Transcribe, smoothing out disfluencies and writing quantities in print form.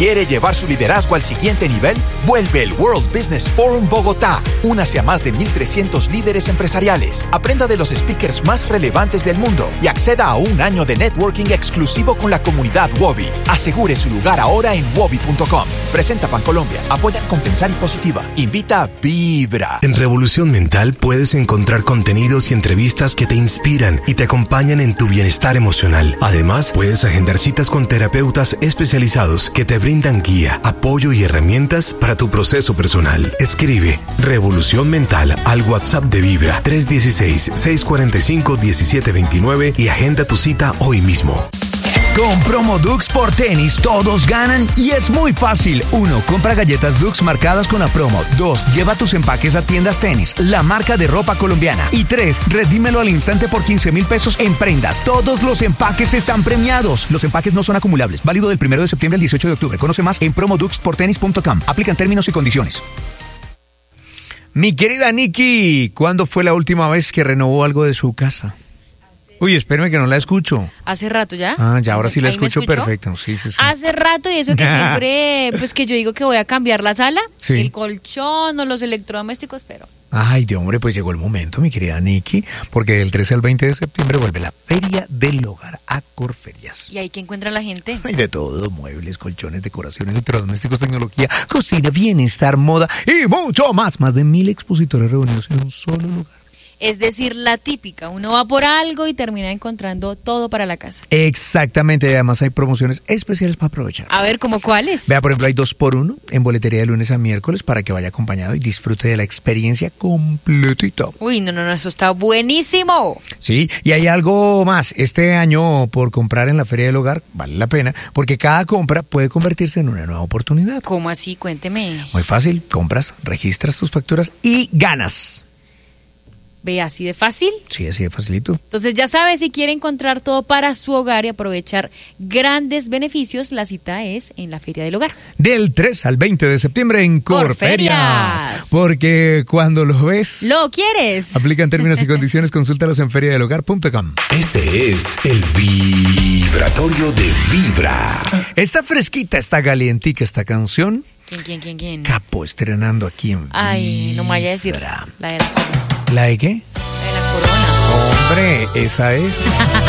¿Quiere llevar su liderazgo al siguiente nivel? Vuelve el World Business Forum Bogotá. Únase a más de 1,300 líderes empresariales. Aprenda de los speakers más relevantes del mundo y acceda a un año de networking exclusivo con la comunidad Wobi. Asegure su lugar ahora en wobi.com. Presenta Bancolombia. Apoya con Pensar y Positiva. Invita a Vibra. En Revolución Mental puedes encontrar contenidos y entrevistas que te inspiran y te acompañan en tu bienestar emocional. Además, puedes agendar citas con terapeutas especializados que te brindan guía, apoyo y herramientas para tu proceso personal. Escribe Revolución Mental al WhatsApp de Vibra 316-645-1729 y agenda tu cita hoy mismo. Con promo Dux por tenis, todos ganan y es muy fácil. 1. Compra galletas Dux marcadas con la promo. 2. Lleva tus empaques a Tiendas Tenis, la marca de ropa colombiana. Y 3. Redímelo al instante por 15,000 pesos en prendas. Todos los empaques están premiados. Los empaques no son acumulables. Válido del 1 de septiembre al 18 de octubre. Conoce más en promoduxportenis.com. Aplican términos y condiciones. Mi querida Nikki, ¿cuándo fue la última vez que renovó algo de su casa? Uy, espérame que no la escucho. ¿Hace rato ya? Ya ahora sí la escucho perfecto. Sí. Hace rato, y eso que siempre, pues que yo digo que voy a cambiar la sala, sí, el colchón o los electrodomésticos, pero... Ay, de hombre, pues llegó el momento, mi querida Nikki, porque del 13 al 20 de septiembre vuelve la Feria del Hogar a Corferias. ¿Y ahí qué encuentra la gente? Hay de todo, muebles, colchones, decoraciones, electrodomésticos, tecnología, cocina, bienestar, moda y mucho más. Más de 1,000 expositores reunidos en un solo lugar. Es decir, la típica, uno va por algo y termina encontrando todo para la casa. Exactamente, y además hay promociones especiales para aprovechar. A ver, ¿cómo cuáles? Vea, por ejemplo, hay 2x1 en boletería de lunes a miércoles para que vaya acompañado y disfrute de la experiencia completita. Uy, no, eso está buenísimo. Sí, y hay algo más. Este año, por comprar en la Feria del Hogar, vale la pena, porque cada compra puede convertirse en una nueva oportunidad. ¿Cómo así? Cuénteme. Muy fácil, compras, registras tus facturas y ganas. ¿Ve así de fácil? Sí, así de facilito. Entonces ya sabe, si quiere encontrar todo para su hogar y aprovechar grandes beneficios, la cita es en la Feria del Hogar. Del 3 al 20 de septiembre en Corferias. Porque cuando lo ves... ¡Lo quieres! Aplican términos y condiciones, consúltalos en feriadelhogar.com. Este es el vibratorio de Vibra. Está fresquita, está calientica esta canción. ¿Quién? Capo estrenando aquí en Vibra. Ay, no me vaya a decir la de la corona. ¿La de qué? La de la corona. Hombre, esa es.